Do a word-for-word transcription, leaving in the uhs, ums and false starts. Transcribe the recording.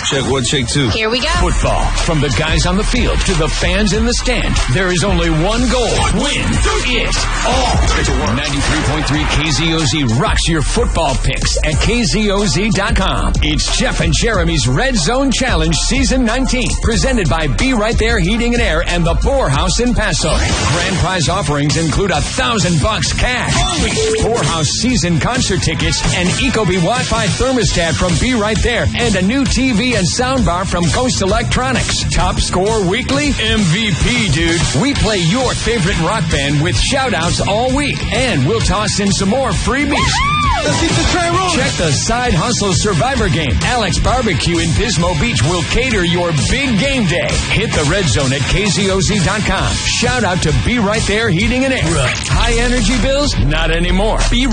Check one, check two. Here we go. Football. From the guys on the field to the fans in the stand, there is only one goal. Win it all. ninety-three point three K Z O Z rocks your football picks at K Z O Z dot com. It's Jeff and Jeremy's Red Zone Challenge Season nineteen, presented by Be Right There Heating and Air and the Poorhouse in Paso. Grand prize offerings include a thousand bucks cash, Poorhouse season concert tickets, and Ecobee Wi-Fi thermostat from Be Right There, and a new T V and soundbar from Ghost Electronics. Top score weekly? M V P, dude. We play your favorite rock band with shout-outs all week, and we'll toss in some more freebies. Let's keep the train rolling. Check the Side Hustle Survivor game. Alex Barbecue in Pismo Beach will cater your big game day. Hit the Red Zone at K Z O Z dot com. Shout out to Be Right There Heating and Air. High energy bills? Not anymore. Be